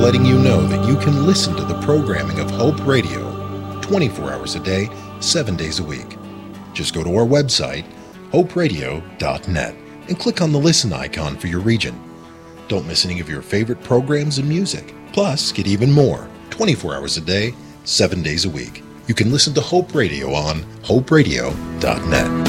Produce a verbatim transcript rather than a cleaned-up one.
letting you know that you can listen to the programming of Hope Radio twenty-four hours a day, seven days a week. Just go to our website, hope radio dot net, and click on the listen icon for your region. Don't miss any of your favorite programs and music. Plus, get even more, twenty-four hours a day, seven days a week. You can listen to Hope Radio on hope radio dot net.